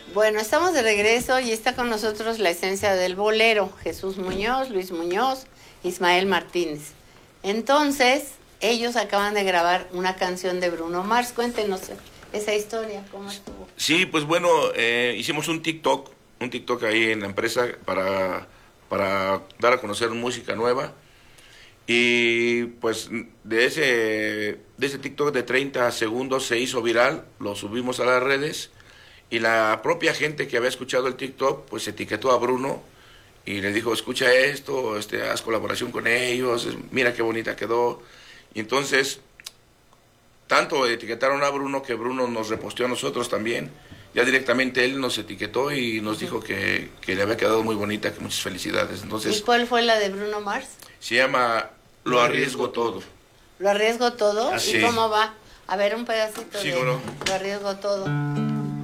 Bueno, estamos de regreso y está con nosotros la esencia del bolero, Jesús Muñoz, Luis Muñoz, Ismael Martínez. Entonces, ellos acaban de grabar una canción de Bruno Mars. Cuéntenos esa historia, ¿cómo estuvo? Sí, pues bueno, hicimos un TikTok ahí en la empresa para dar a conocer música nueva. Y pues de ese TikTok de 30 segundos se hizo viral, lo subimos a las redes y la propia gente que había escuchado el TikTok pues etiquetó a Bruno y le dijo, escucha esto, haz colaboración con ellos, mira qué bonita quedó. Y entonces, tanto etiquetaron a Bruno que Bruno nos reposteó a nosotros también. Ya directamente él nos etiquetó y nos dijo que le había quedado muy bonita, que muchas felicidades. Entonces, ¿Y cuál fue la de Bruno Mars? se llama Lo arriesgo todo. ¿Lo arriesgo todo? Ah, ¿Y sí. cómo va? A ver, un pedacito Sí, de ¿cómo no? Lo arriesgo todo.